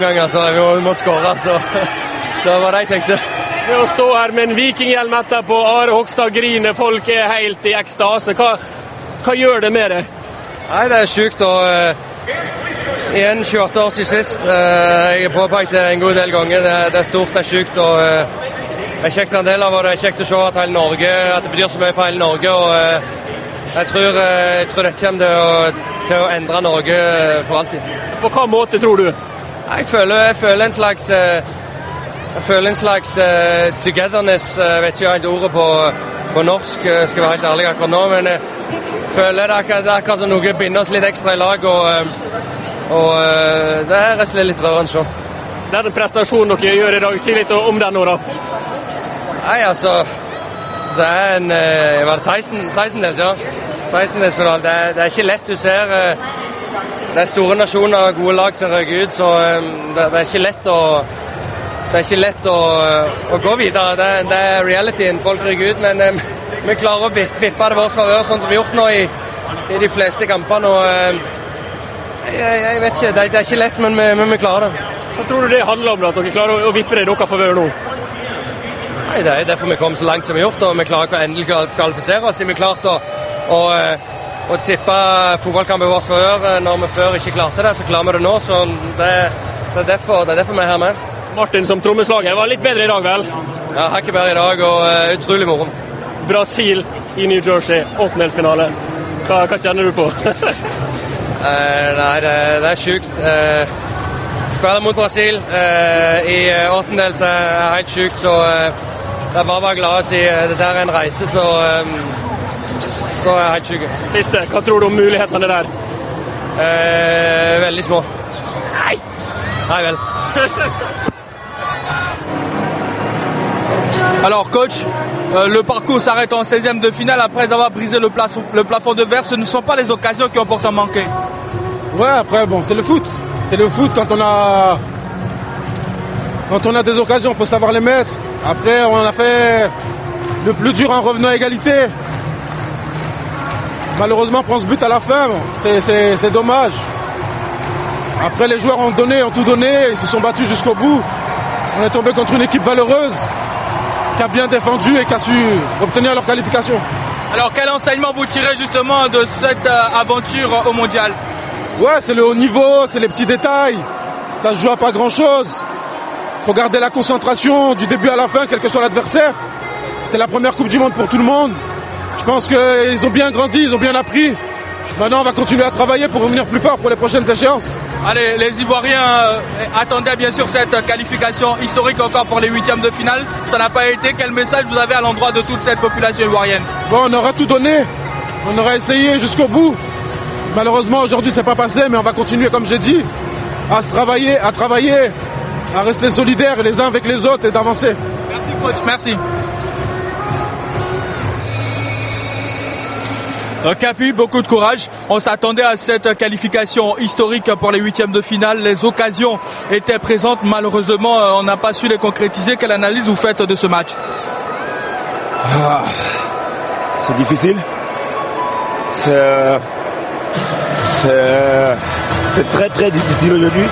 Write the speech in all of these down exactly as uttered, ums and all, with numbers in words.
ganger, så vi må, må skåre, så, så det var det jeg tenkte. Det å stå her med en vikinghjelm etterpå, Are Hogstad griner, folk er helt i ekstase. Hva, hva gjør det med det? Nei, det er sykt, og uh, igjen tjueåtte år siden sist. Uh, jeg har påpekt det en god del ganger. Det, det er stort, det er sykt, og uh, det er kjekt en del av, og det er kjekt å se at hele Norge, at det betyr så mye for hele Norge, og uh, jeg tror, uh, jeg tror dette kommer til å, til å endre Norge for alltid. På hva måte tror du? Jeg føler, jeg føler en slags uh, jeg føler en slags uh, togetherness. Jeg uh, vet ikke helt ordet på, på norsk, uh, skal være helt ærlig akkurat nå, men jeg uh, føler det er, det er akkurat som noe binder oss litt ekstra i lag, og, uh, og uh, det er rett og slett litt rørende så. Det er en prestasjon dere gjør i dag. Si litt om den nå, da. Nei, altså, det er en uh, var det seksten, sekstendels, ja. sekstendelsfinale. Det, det er ikke lett. Du ser uh, det er store nasjoner og gode lag som røker ut, så um, det, det er ikke lett å Det er ikke lett å, å gå videre. Det, det er realityen. Folk ryker ut, men um, vi klarer å vippe, vippe det vårt favør, sånn som vi har gjort nå i, i de fleste kampene. Og, um, jeg, jeg vet ikke, det, det er ikke lett, men vi, men vi klarer det. Hva tror du det handler om, da, at dere klarer å, å vippe det i deres favør nå? Nei, Det er derfor vi kom så langt som vi har gjort, og vi klarer å endelig kvalifisere oss. Vi klarte å, å, å tippe fotballkampen i vårt favør når vi før ikke klarte det, så klarer vi det nå. Så det, det, er, derfor, det er derfor vi er her med. Martin som trommeslager var litt bedre i dag, vel? Ja, hakket bedre i dag, og uh, utrolig moro. Brasil i New Jersey, åttendelsfinale. Hva, hva kjenner du på? uh, nei, det, det er sykt. Uh, spiller mot Brasil uh, i åttendels er helt sykt, så uh, det er bare å være glad og si uh, dette er en reise, så, um, så er det helt sykt. Siste, hva tror du om mulighetene der? Uh, veldig små. Nei! Nei vel. Alors coach, euh, le parcours s'arrête en seizième de finale après avoir brisé le plafond, le plafond de verre. Ce ne sont pas les occasions qui ont pourtant manqué. Ouais, après bon, c'est le foot. C'est le foot quand on a quand on a des occasions, il faut savoir les mettre. Après, on a fait le plus dur en revenant à égalité. Malheureusement, on prend ce but à la fin. C'est, c'est, c'est dommage. Après, les joueurs ont donné, ont tout donné. Ils se sont battus jusqu'au bout. On est tombé contre une équipe valeureuse qui a bien défendu et qui a su obtenir leur qualification. Alors quel enseignement vous tirez justement de cette euh, aventure au mondial? Ouais, c'est le haut niveau, c'est les petits détails. Ça se joue à pas grand chose. Il faut garder la concentration du début à la fin, quel que soit l'adversaire. C'était la première Coupe du Monde pour tout le monde. Je pense qu'ils ont bien grandi, ils ont bien appris. Maintenant, on va continuer à travailler pour revenir plus fort pour les prochaines échéances. Allez, les Ivoiriens euh, attendaient bien sûr cette qualification historique encore pour les huitièmes de finale. Ça n'a pas été. Quel message vous avez à l'endroit de toute cette population ivoirienne? Bon, on aura tout donné. On aura essayé jusqu'au bout. Malheureusement, aujourd'hui, c'est pas passé, mais on va continuer, comme j'ai dit, à se travailler, à travailler, à rester solidaires les uns avec les autres et d'avancer. Merci coach, merci. Capi, beaucoup de courage. On s'attendait à cette qualification historique pour les huitièmes de finale. Les occasions étaient présentes. Malheureusement, on n'a pas su les concrétiser. Quelle analyse vous faites de ce match? Ah, c'est difficile. C'est, c'est, c'est très très difficile aujourd'hui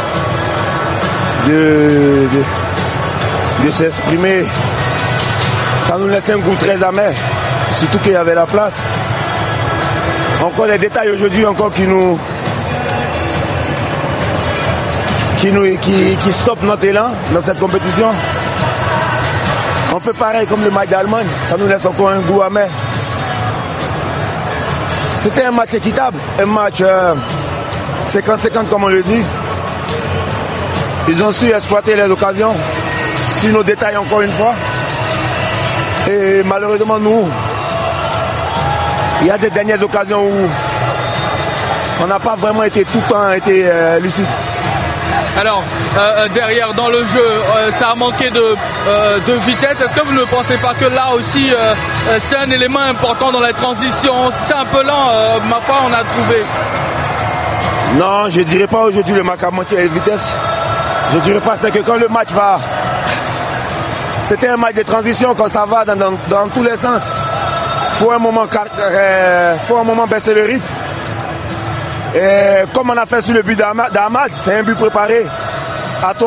de, de, de s'exprimer. Ça nous laisse un goût très amer. Surtout qu'il y avait la place. Encore des détails aujourd'hui encore qui nous qui nous qui, qui stoppent notre élan dans cette compétition. On peut pareil comme le match d'Allemagne, ça nous laisse encore un goût amer. C'était un match équitable, un match euh, cinquante cinquante comme on le dit. Ils ont su exploiter les occasions sur nos détails encore une fois. Et malheureusement nous, il y a des dernières occasions où on n'a pas vraiment été tout le temps été euh, lucide. Alors, euh, derrière, dans le jeu, euh, ça a manqué de, euh, de vitesse. Est-ce que vous ne pensez pas que là aussi, euh, c'était un élément important dans la transition? C'était un peu lent, euh, ma foi, on a trouvé. Non, je ne dirais pas aujourd'hui le match a manqué de vitesse. Je ne dirais pas c'est que quand le match va... C'était un match de transition, quand ça va dans, dans, dans tous les sens. Il faut un moment, euh, faut un moment baisser le rythme. Et comme on a fait sur le but d'Ahmad, c'est un but préparé. À toi.